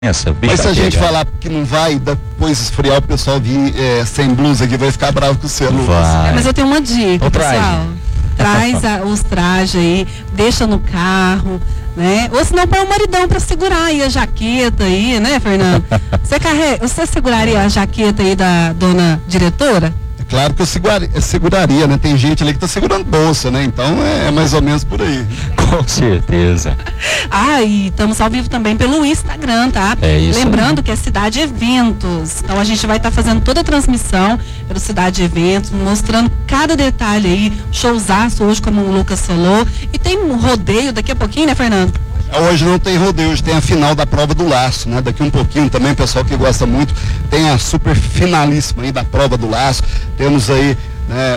Mas se a gente falar que não vai, depois esfriar, o pessoal vir sem blusa aqui, vai ficar bravo com você, Lucas. Mas eu tenho uma dica, pessoal. Traz os trajes aí, deixa no carro, né? Ou senão põe o maridão pra segurar aí a jaqueta aí, né, Fernando? Você seguraria a jaqueta aí da dona diretora? Claro que eu seguraria, né? Tem gente ali que tá segurando bolsa, né? Então é mais ou menos por aí. Com certeza. E estamos ao vivo também pelo Instagram, tá? É isso. Lembrando que é Cidade Eventos. Então a gente vai estar fazendo toda a transmissão pelo Cidade Eventos, mostrando cada detalhe aí. Showzaço hoje, como o Lucas falou. E tem um rodeio daqui a pouquinho, né, Fernando? Hoje não tem rodeio, hoje tem a final da prova do laço, né? Daqui um pouquinho também, pessoal que gosta muito, tem a super finalíssima aí da prova do laço. Temos aí, né,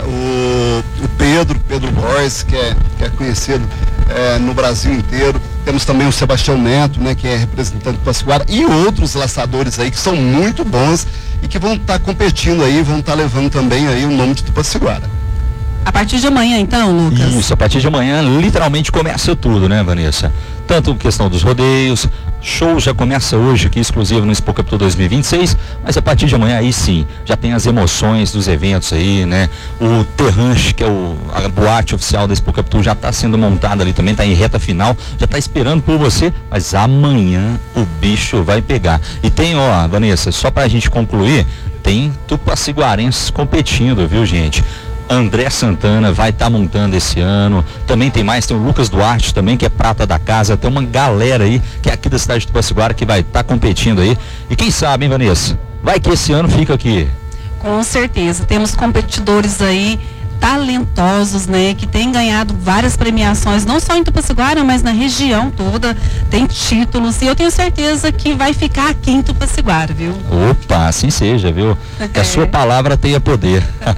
o Pedro Borges, que é conhecido no Brasil inteiro. Temos também o Sebastião Neto, né, que é representante do Passaguara, e outros laçadores aí que são muito bons e que vão estar competindo aí, vão estar levando também aí o nome de Tupaciguara. A partir de amanhã, então, Lucas? Isso, a partir de amanhã literalmente começa tudo, né, Vanessa? Tanto questão dos rodeios, show já começa hoje aqui, exclusivo no Expo Capitu 2026, mas a partir de amanhã aí sim, já tem as emoções dos eventos aí, né? O Terranche, que é a boate oficial da Expo Capitu, já está sendo montada ali também, está em reta final, já está esperando por você, mas amanhã o bicho vai pegar. E tem, Vanessa, só pra gente concluir, tem tupaciguarenses competindo, viu, gente? André Santana vai estar montando esse ano. Também tem o Lucas Duarte também, que é prata da casa. Tem uma galera aí que é aqui da cidade de Tupaciguara que vai estar competindo aí. E quem sabe, hein, Vanessa? Vai que esse ano fica aqui. Com certeza. Temos competidores aí talentosos, né, que tem ganhado várias premiações, não só em Tupaciguara, mas na região toda, tem títulos, e eu tenho certeza que vai ficar aqui em Tupaciguara, viu? Opa, assim seja, viu? Que a sua palavra tenha poder.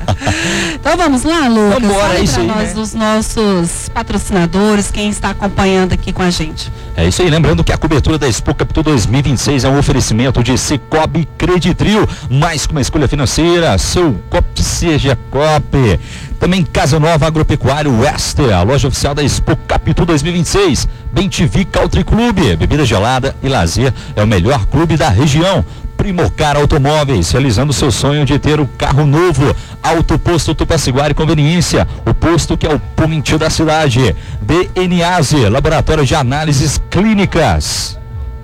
Então vamos lá, Lucas. Vambora, é isso aí, nós, dos nossos patrocinadores, quem está acompanhando aqui com a gente. É isso aí, lembrando que a cobertura da Expo Capitu 2026 é um oferecimento de Cicobi Creditril, mais que uma escolha financeira, seu COP seja COP. Também Casa Nova Agropecuário Wester, a loja oficial da Expo Capitu 2026. BenTV Country Club, bebida gelada e lazer, é o melhor clube da região. Primocar Automóveis, realizando seu sonho de ter o carro novo. Auto Posto Tupaciguara e Conveniência, o posto que é o ponte da cidade. DNAze, Laboratório de Análises Clínicas.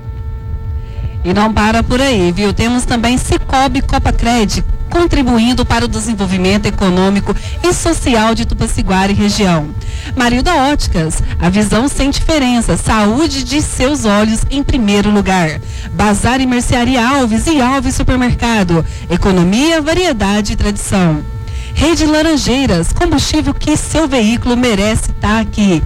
E não para por aí, viu? Temos também Cicobi Copacred, contribuindo para o desenvolvimento econômico e social de Tupaciguara e região. Marilda Óticas, a visão sem diferença, saúde de seus olhos em primeiro lugar. Bazar e Mercearia Alves e Alves Supermercado, economia, variedade e tradição. Rede Laranjeiras, combustível que seu veículo merece estar aqui.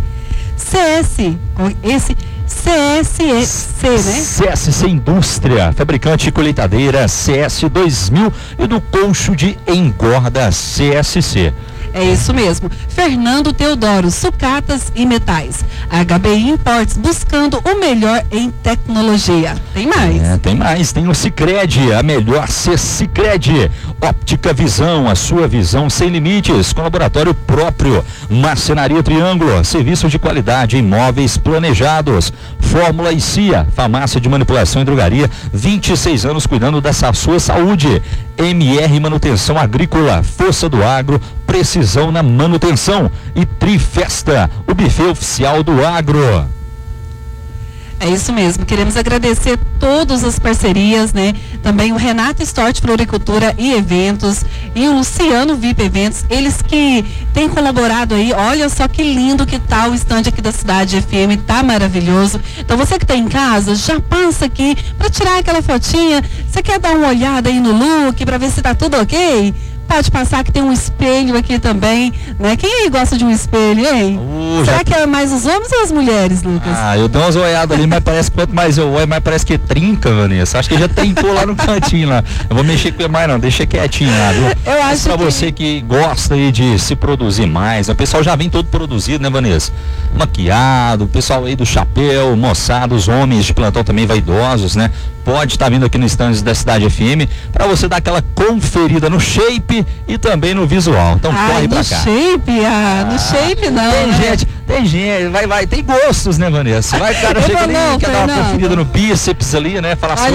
CSC, né? CSC Indústria, fabricante de colheitadeira CS 2000 e do colcho de engorda CSC. É isso mesmo. Fernando Teodoro, sucatas e metais. HBI Imports, buscando o melhor em tecnologia. Tem mais? Tem mais. Tem o Sicredi, a melhor ser Sicredi. Óptica Visão, a sua visão sem limites, com laboratório próprio. Marcenaria Triângulo, serviço de qualidade em imóveis planejados. Fórmula e CIA, farmácia de manipulação e drogaria, 26 anos cuidando da sua saúde. MR Manutenção Agrícola, força do agro, precisão na manutenção. E Trifesta, o buffet oficial do agro. É isso mesmo, queremos agradecer todas as parcerias, né? Também o Renato Stort Floricultura e Eventos e o Luciano VIP Eventos, eles que têm colaborado aí. Olha só que lindo que tá o estande aqui da Cidade FM, tá maravilhoso. Então você que tá em casa, já passa aqui para tirar aquela fotinha. Você quer dar uma olhada aí no look para ver se tá tudo ok? Pode passar que tem um espelho aqui também, né? Quem aí gosta de um espelho, hein? Será que é mais os homens ou as mulheres, Lucas? Eu dou umas olhadas ali, mas parece que quanto mais eu olho, mais parece que trinca, Vanessa. Acho que já trincou lá no cantinho lá. Eu vou mexer com ele mais não, deixa quietinho lá, viu? Eu acho pra você que gosta aí de se produzir mais, o pessoal já vem todo produzido, né, Vanessa? Maquiado, o pessoal aí do chapéu, moçada, os homens de plantão também vaidosos, né? Pode estar vindo aqui no stand da Cidade FM para você dar aquela conferida no shape shape e também no visual. Então corre pra cá. No shape não. Tem gente, tem gostos, né, Vanessa? Vai, cara, chega ali, quer dar uma conferida no bíceps ali, né? Falar assim,